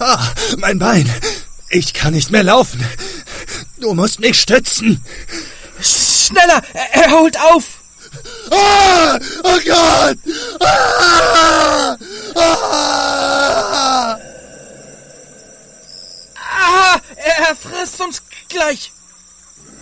Mein Bein. Ich kann nicht mehr laufen. Du musst mich stützen. Schneller, er holt auf. Oh Gott! Er frisst uns gleich.